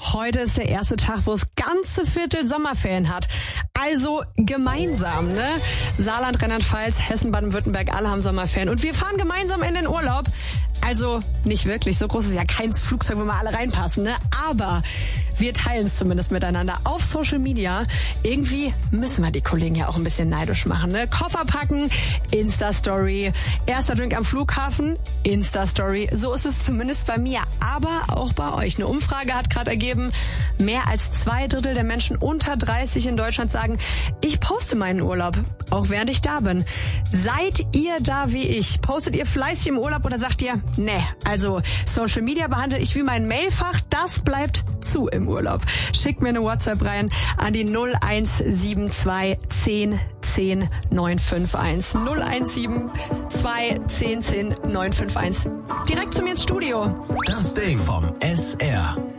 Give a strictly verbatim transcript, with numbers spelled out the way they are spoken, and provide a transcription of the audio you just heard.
Heute ist der erste Tag, wo es ganze Viertel Sommerferien hat. Also gemeinsam, ne? Saarland, Rheinland-Pfalz, Hessen, Baden-Württemberg, alle haben Sommerferien. Und wir fahren gemeinsam in den Urlaub. Also nicht wirklich, so groß ist ja kein Flugzeug, wo wir alle reinpassen, ne? Aber wir teilen es zumindest miteinander auf Social Media. Irgendwie müssen wir die Kollegen ja auch ein bisschen neidisch machen, ne? Koffer packen, Insta-Story. Erster Drink am Flughafen, Insta-Story. So ist es zumindest bei mir, aber auch bei euch. Eine Umfrage hat gerade ergeben, mehr als zwei Drittel der Menschen unter dreißig in Deutschland sagen, ich poste meinen Urlaub, auch während ich da bin. Seid ihr da wie ich? Postet ihr fleißig im Urlaub oder sagt ihr, nee, also Social Media behandle ich wie mein Mailfach, das bleibt zu im Urlaub. Schickt mir eine WhatsApp rein an die null eins sieben zwei zehn zehn neun fünf eins. null eins sieben zwei zehn zehn neun fünf eins. Direkt zu mir ins Studio. Das Ding vom S R.